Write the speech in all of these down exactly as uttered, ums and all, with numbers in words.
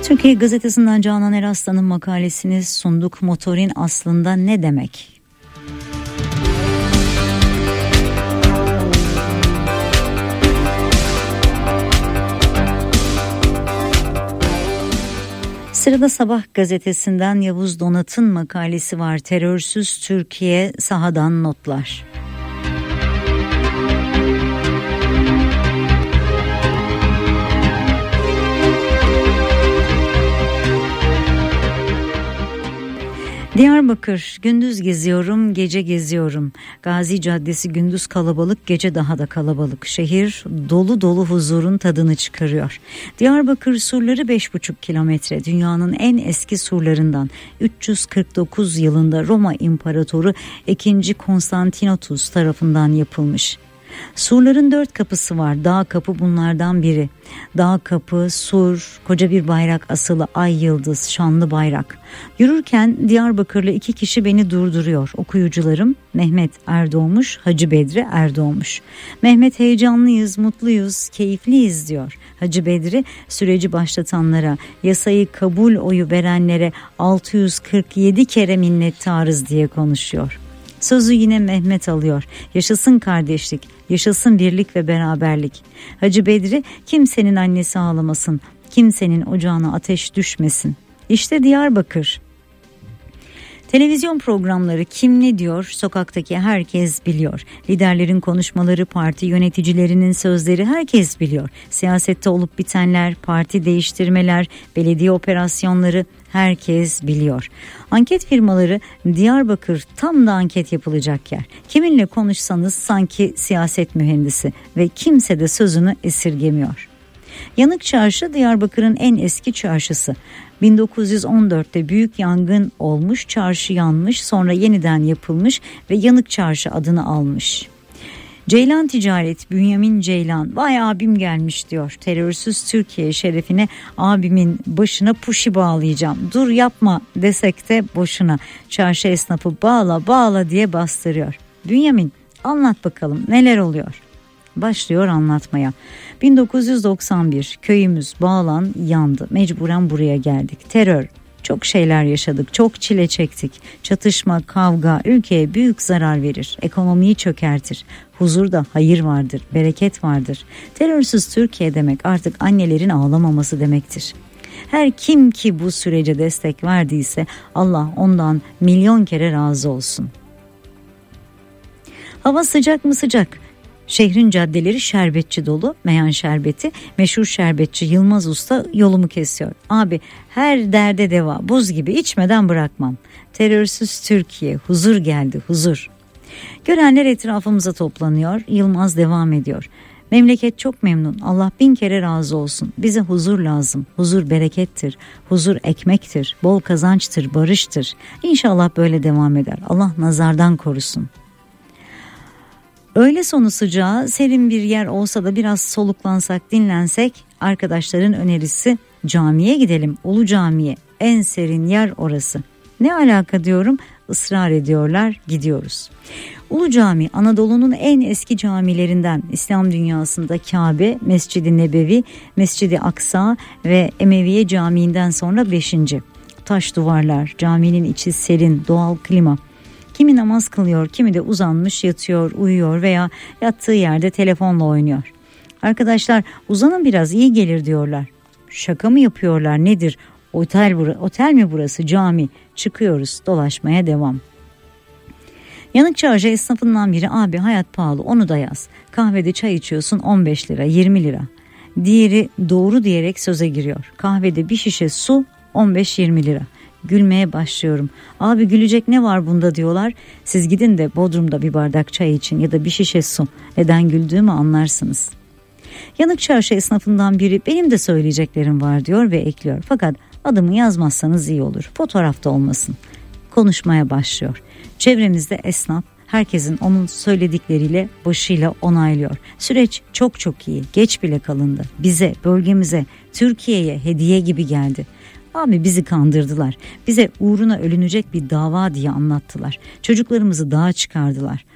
Türkiye Gazetesi'nden Canan Eraslan'ın makalesini sunduk. Motorin aslında ne demek? Sırada Sabah gazetesinden Yavuz Donat'ın makalesi var. Terörsüz Türkiye, sahadan notlar. Diyarbakır, gündüz geziyorum, gece geziyorum. Gazi Caddesi gündüz kalabalık, gece daha da kalabalık. Şehir dolu dolu huzurun tadını çıkarıyor. Diyarbakır surları beş buçuk kilometre. Dünyanın en eski surlarından. üç yüz kırk dokuz yılında Roma İmparatoru ikinci. Konstantinotus tarafından yapılmış. Surların dört kapısı var. Dağ kapı bunlardan biri. Dağ kapı, sur, koca bir bayrak asılı, ay yıldız, şanlı bayrak. Yürürken Diyarbakırlı iki kişi beni durduruyor. Okuyucularım Mehmet Erdoğmuş, Hacı Bedri Erdoğmuş. Mehmet heyecanlıyız, mutluyuz, keyifliyiz diyor. Hacı Bedri süreci başlatanlara, yasayı kabul oyu verenlere altı yüz kırk yedi kere minnettarız diye konuşuyor. Sözü yine Mehmet alıyor. Yaşasın kardeşlik, yaşasın birlik ve beraberlik. Hacı Bedri, kimsenin annesi ağlamasın, kimsenin ocağına ateş düşmesin. İşte Diyarbakır. Televizyon programları kim ne diyor, sokaktaki herkes biliyor. Liderlerin konuşmaları, parti yöneticilerinin sözleri herkes biliyor. Siyasette olup bitenler, parti değiştirmeler, belediye operasyonları herkes biliyor. Anket firmaları Diyarbakır tam da anket yapılacak yer. Kiminle konuşsanız sanki siyaset mühendisi ve kimse de sözünü esirgemiyor. Yanık Çarşı Diyarbakır'ın en eski çarşısı. bin dokuz yüz on dörtte büyük yangın olmuş, çarşı yanmış, sonra yeniden yapılmış ve Yanık Çarşı adını almış. Ceylan Ticaret, Bünyamin Ceylan, vay abim gelmiş diyor. Terörsüz Türkiye şerefine abimin başına puşi bağlayacağım. Dur yapma desek de boşuna. Çarşı esnafı bağla bağla diye bastırıyor. Bünyamin, anlat bakalım neler oluyor? Başlıyor anlatmaya. bin dokuz yüz doksan bir köyümüz Bağlan yandı. Mecburen buraya geldik. Terör, çok şeyler yaşadık, çok çile çektik. Çatışma, kavga ülkeye büyük zarar verir. Ekonomiyi çökertir. Huzurda hayır vardır, bereket vardır. Terörsüz Türkiye demek artık annelerin ağlamaması demektir. Her kim ki bu sürece destek verdiyse Allah ondan milyon kere razı olsun. Hava sıcak mı sıcak? Şehrin caddeleri şerbetçi dolu. Meyan şerbeti, meşhur şerbetçi Yılmaz Usta yolumu kesiyor. Abi her derde deva, buz gibi içmeden bırakmam. Terörsüz Türkiye, huzur geldi, huzur. Görenler etrafımıza toplanıyor. Yılmaz devam ediyor. Memleket çok memnun. Allah bin kere razı olsun. Bize huzur lazım. Huzur berekettir. Huzur ekmektir. Bol kazançtır, barıştır. İnşallah böyle devam eder. Allah nazardan korusun. Öğle sonu sıcağı, serin bir yer olsa da biraz soluklansak, dinlensek, arkadaşların önerisi camiye gidelim. Ulu Camiye, en serin yer orası. Ne alaka diyorum, ısrar ediyorlar, gidiyoruz. Ulu Cami Anadolu'nun en eski camilerinden. İslam dünyasında Kabe, Mescid-i Nebevi, Mescid-i Aksa ve Emeviye Camii'nden sonra beşinci. Taş duvarlar, caminin içi serin, doğal klima. Kimi namaz kılıyor, kimi de uzanmış yatıyor, uyuyor veya yattığı yerde telefonla oynuyor. Arkadaşlar uzanın biraz, iyi gelir diyorlar. Şaka mı yapıyorlar, nedir? Otel, otel mi burası, cami? Çıkıyoruz, dolaşmaya devam. Yanık Çarşı esnafından biri, abi hayat pahalı, onu da yaz. Kahvede çay içiyorsun on beş lira, yirmi lira. Diğeri doğru diyerek söze giriyor. Kahvede bir şişe su on beş yirmi lira. Gülmeye başlıyorum. Abi gülecek ne var bunda diyorlar. Siz gidin de Bodrum'da bir bardak çay için ya da bir şişe su. Neden güldüğümü anlarsınız. Yanık Çarşı esnafından biri, benim de söyleyeceklerim var diyor ve ekliyor. Fakat adımı yazmazsanız iyi olur. Fotoğrafta olmasın. Konuşmaya başlıyor. Çevremizde esnaf, herkesin onun söyledikleriyle başıyla onaylıyor. Süreç çok çok iyi. Geç bile kalındı. Bize, bölgemize, Türkiye'ye hediye gibi geldi. Abi bizi kandırdılar. Bize uğruna ölünecek bir dava diye anlattılar. Çocuklarımızı dağa çıkardılar.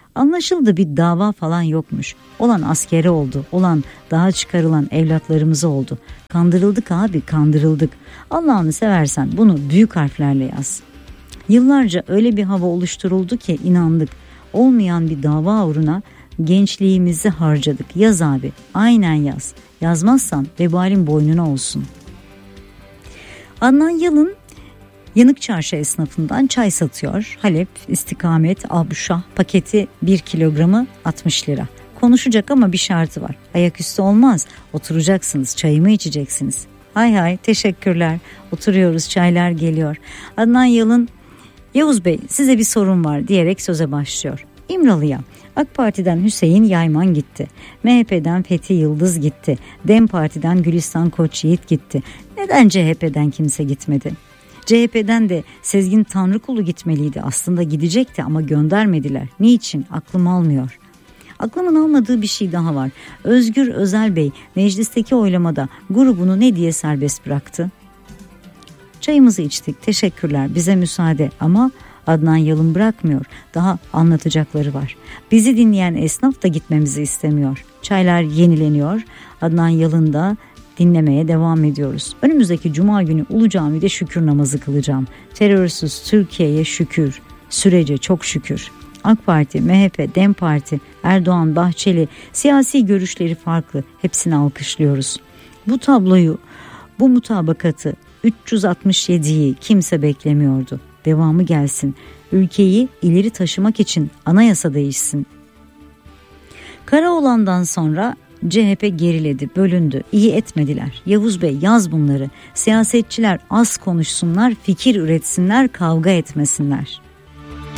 Anlaşıldı, bir dava falan yokmuş. Olan askeri oldu, olan dağa çıkarılan evlatlarımız oldu. Kandırıldık abi, kandırıldık. Allah'ını seversen bunu büyük harflerle yaz. Yıllarca öyle bir hava oluşturuldu ki inandık. Olmayan bir dava uğruna gençliğimizi harcadık. Yaz abi, aynen yaz. Yazmazsan vebalin boynuna olsun. Adnan Yalın Yanık Çarşı esnafından çay satıyor. Halep istikamet Abuşah, paketi bir kilogramı altmış lira. Konuşacak ama bir şartı var. Ayaküstü olmaz. Oturacaksınız, çayımı içeceksiniz. Hay hay, teşekkürler. Oturuyoruz, çaylar geliyor. Adnan Yalın, Yavuz Bey size bir sorun var diyerek söze başlıyor. İmralı'ya AK Parti'den Hüseyin Yayman gitti. M H P'den Fethi Yıldız gitti. DEM Parti'den Gülistan Koçyiğit gitti. Neden C H P'den kimse gitmedi? C H P'den de Sezgin Tanrıkulu gitmeliydi. Aslında gidecekti ama göndermediler. Niçin? Aklım almıyor. Aklımın almadığı bir şey daha var. Özgür Özel Bey meclisteki oylamada grubunu ne diye serbest bıraktı? Çayımızı içtik. Teşekkürler. Bize müsaade ama Adnan Yalın bırakmıyor. Daha anlatacakları var. Bizi dinleyen esnaf da gitmemizi istemiyor. Çaylar yenileniyor. Adnan Yalın da dinlemeye devam ediyoruz. Önümüzdeki cuma günü Ulu Cami'de şükür namazı kılacağım. Terörsüz Türkiye'ye şükür. Sürece çok şükür. AK Parti, M H P, DEM Parti, Erdoğan, Bahçeli, siyasi görüşleri farklı. Hepsini alkışlıyoruz. Bu tabloyu, bu mutabakatı, üç yüz altmış yediyi kimse beklemiyordu. Devamı gelsin. Ülkeyi ileri taşımak için anayasa değişsin. Karaoğlan'dan sonra C H P geriledi, bölündü, iyi etmediler. Yavuz Bey yaz bunları. Siyasetçiler az konuşsunlar, fikir üretsinler, kavga etmesinler.